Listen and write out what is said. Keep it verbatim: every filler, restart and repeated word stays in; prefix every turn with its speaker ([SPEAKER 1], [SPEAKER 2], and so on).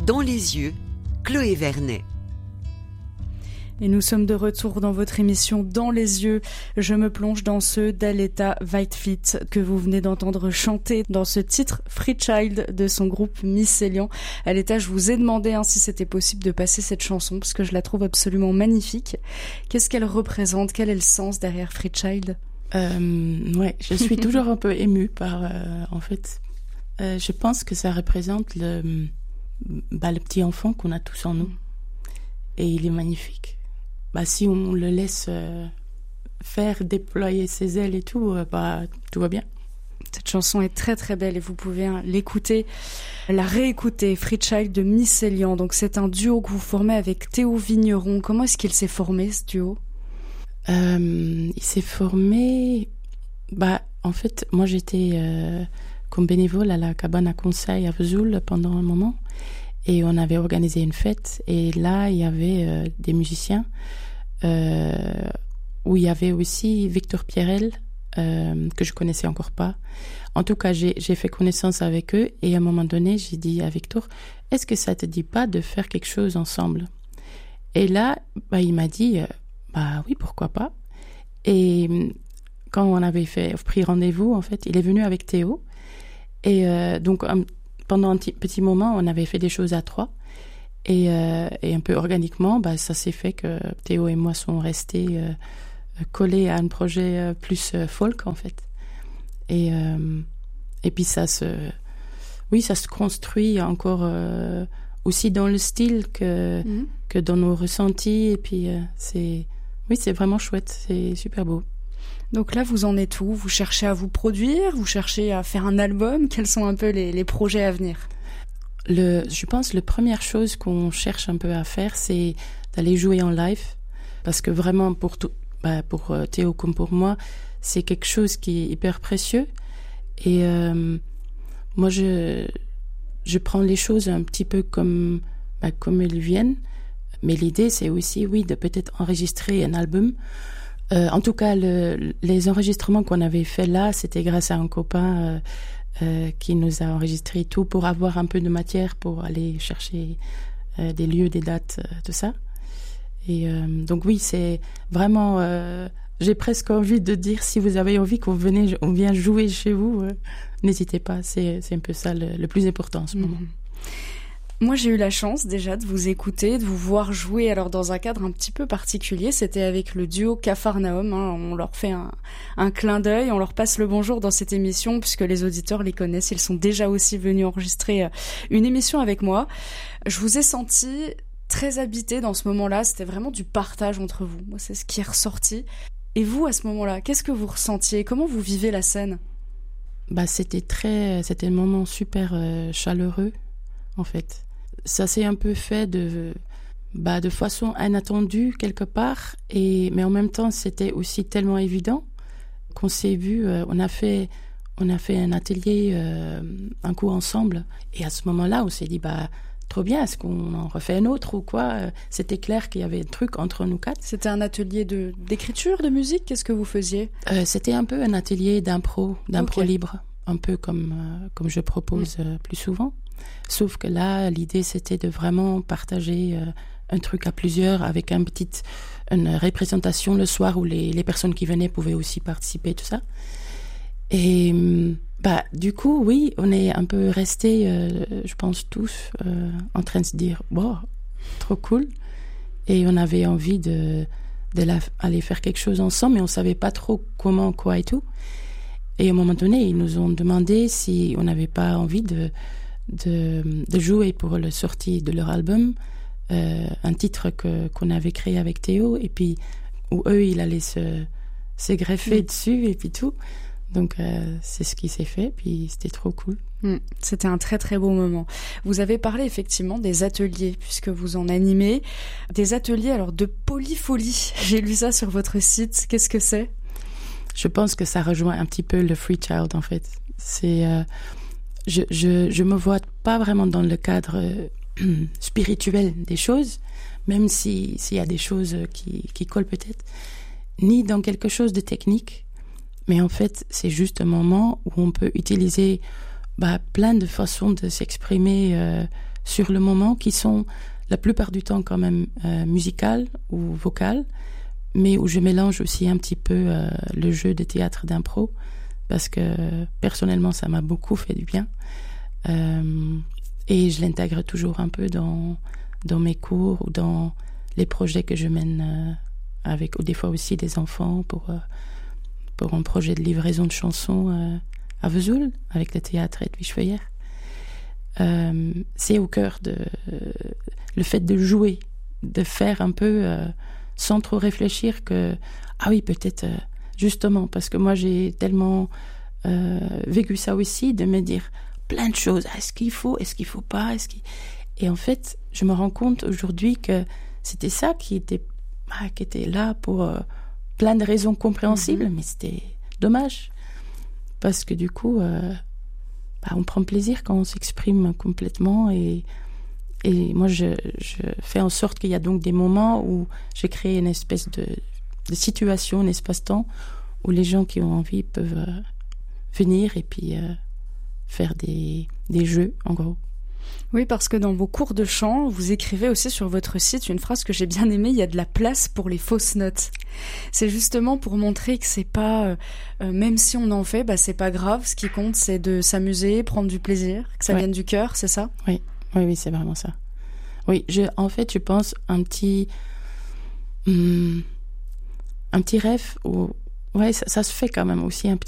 [SPEAKER 1] Dans les yeux, Chloé Vernet.
[SPEAKER 2] Et nous sommes de retour dans votre émission Dans les yeux. Je me plonge dans ceux d'Aletta Whitefeet que vous venez d'entendre chanter dans ce titre Free Child de son groupe Mycelian. Aletta, je vous ai demandé hein, si c'était possible de passer cette chanson parce que je la trouve absolument magnifique. Qu'est-ce qu'elle représente? Quel est le sens derrière Free Child?
[SPEAKER 3] euh, Ouais, je suis toujours un peu émue par... Euh, en fait, euh, je pense que ça représente le, bah, le petit enfant qu'on a tous en nous. Et il est magnifique. Bah, si on le laisse euh, faire déployer ses ailes et tout, euh, bah, tout va bien.
[SPEAKER 2] Cette chanson est très très belle et vous pouvez hein, l'écouter, la réécouter. Free Child de Mycelian. Donc c'est un duo que vous formez avec Théo Vigneron. Comment est-ce qu'il s'est formé ce duo?
[SPEAKER 3] euh, Il s'est formé... Bah, en fait, moi j'étais euh, comme bénévole à la cabane à conseil à Vesoul pendant un moment. Et on avait organisé une fête. Et là, il y avait euh, des musiciens. Euh, où il y avait aussi Victor Pierrel, euh, que je connaissais encore pas. En tout cas, j'ai, j'ai fait connaissance avec eux. Et à un moment donné, j'ai dit à Victor, est-ce que ça te dit pas de faire quelque chose ensemble? Et là, bah, il m'a dit, euh, bah oui, pourquoi pas. Et quand on avait fait, pris rendez-vous, en fait, il est venu avec Théo. Et euh, donc, un, pendant un petit, petit moment, on avait fait des choses à trois. Et, euh, et un peu organiquement, bah, ça s'est fait que Théo et moi sommes restés euh, collés à un projet euh, plus euh, folk, en fait. Et, euh, et puis ça se... Oui, ça se construit encore euh, aussi dans le style que, mmh. que dans nos ressentis. Et puis, euh, c'est... Oui, c'est vraiment chouette. C'est super beau.
[SPEAKER 2] Donc là, vous en êtes où? Vous cherchez à vous produire? Vous cherchez à faire un album? Quels sont un peu les, les projets à venir?
[SPEAKER 3] Le, je pense que la première chose qu'on cherche un peu à faire, c'est d'aller jouer en live. Parce que vraiment, pour, tout, bah pour Théo comme pour moi, c'est quelque chose qui est hyper précieux. Et euh, moi, je, je prends les choses un petit peu comme, bah, comme elles viennent. Mais l'idée, c'est aussi, oui, de peut-être enregistrer un album. Euh, en tout cas, le, les enregistrements qu'on avait faits là, c'était grâce à un copain... Euh, Euh, qui nous a enregistré tout pour avoir un peu de matière pour aller chercher euh, des lieux, des dates, euh, tout ça. Et euh, donc oui, c'est vraiment... Euh, j'ai presque envie de dire, si vous avez envie qu'on venez, on vient jouer chez vous, euh, n'hésitez pas. C'est, c'est un peu ça le, le plus important en ce mmh. moment.
[SPEAKER 2] Moi, j'ai eu la chance déjà de vous écouter, de vous voir jouer alors dans un cadre un petit peu particulier. C'était avec le duo Capharnaüm. Hein. On leur fait un, un clin d'œil, on leur passe le bonjour dans cette émission puisque les auditeurs les connaissent. Ils sont déjà aussi venus enregistrer une émission avec moi. Je vous ai senti très habité dans ce moment-là. C'était vraiment du partage entre vous. Moi, c'est ce qui est ressorti. Et vous, à ce moment-là, qu'est-ce que vous ressentiez? Comment vous vivez la scène?
[SPEAKER 3] Bah, c'était très, c'était un moment super euh, chaleureux, en fait. Ça s'est un peu fait de, bah, de façon inattendue quelque part, et, mais en même temps c'était aussi tellement évident qu'on s'est vu, euh, on, a fait, on a fait un atelier, euh, un coup ensemble, et à ce moment-là on s'est dit, bah, trop bien, est-ce qu'on en refait un autre ou quoi? C'était clair qu'il y avait un truc entre nous quatre.
[SPEAKER 2] C'était un atelier de, d'écriture, de musique? Qu'est-ce que vous faisiez?
[SPEAKER 3] euh, C'était un peu un atelier d'impro, d'impro okay. libre, un peu comme, euh, comme je propose mmh. euh, plus souvent. Sauf que là, l'idée, c'était de vraiment partager euh, un truc à plusieurs avec un petit, une représentation le soir où les, les personnes qui venaient pouvaient aussi participer, tout ça. Et bah, du coup, oui, on est un peu restés, euh, je pense tous, euh, en train de se dire « Wow, trop cool !» Et on avait envie de, de la, aller faire quelque chose ensemble, mais on ne savait pas trop comment, quoi et tout. Et à un moment donné, ils nous ont demandé si on n'avait pas envie de... De, de jouer pour la sortie de leur album euh, un titre que, qu'on avait créé avec Théo et puis où eux ils allaient se, se greffer mmh. dessus et puis tout, donc euh, c'est ce qui s'est fait, puis c'était trop cool.
[SPEAKER 2] Mmh. C'était un très très beau moment. Vous avez parlé effectivement des ateliers puisque vous en animez des ateliers alors de polyfolie, j'ai lu ça sur votre site. Qu'est-ce que c'est?
[SPEAKER 3] Je pense que ça rejoint un petit peu le Free Child en fait. C'est euh, Je, je, je me vois pas vraiment dans le cadre euh, spirituel des choses, même si, s'il y a des choses qui, qui collent peut-être, ni dans quelque chose de technique. Mais en fait, c'est juste un moment où on peut utiliser bah, plein de façons de s'exprimer euh, sur le moment, qui sont la plupart du temps quand même euh, musicales ou vocales, mais où je mélange aussi un petit peu euh, le jeu de théâtre d'impro, parce que personnellement, ça m'a beaucoup fait du bien. Euh, et je l'intègre toujours un peu dans, dans mes cours ou dans les projets que je mène euh, avec, ou des fois aussi des enfants pour, euh, pour un projet de livraison de chansons euh, à Vesoul, avec le théâtre Edwige Feuillère. Euh, c'est au cœur de euh, le fait de jouer, de faire un peu euh, sans trop réfléchir que ah oui peut-être euh, justement parce que moi j'ai tellement euh, vécu ça aussi, de me dire plein de choses, est-ce qu'il faut, est-ce qu'il faut pas, est-ce qu'il... et en fait je me rends compte aujourd'hui que c'était ça qui était ah, qui était là pour euh, plein de raisons compréhensibles, mm-hmm. mais c'était dommage parce que du coup euh, bah, on prend plaisir quand on s'exprime complètement et, et moi je, je fais en sorte qu'il y a donc des moments où j'ai créé une espèce de, de situation, un espace-temps où les gens qui ont envie peuvent euh, venir et puis euh, faire des, des jeux en gros.
[SPEAKER 2] Oui, parce que dans vos cours de chant, vous écrivez aussi sur votre site une phrase que j'ai bien aimée, il y a de la place pour les fausses notes. C'est justement pour montrer que c'est pas, euh, euh, même si on en fait, bah c'est pas grave, ce qui compte c'est de s'amuser, prendre du plaisir, que ça ouais. vienne du cœur, c'est ça ?
[SPEAKER 3] Oui, oui, oui, c'est vraiment ça. Oui, je, en fait, je pense un petit, hum, un petit rêve où, ouais, ça, ça se fait quand même aussi un petit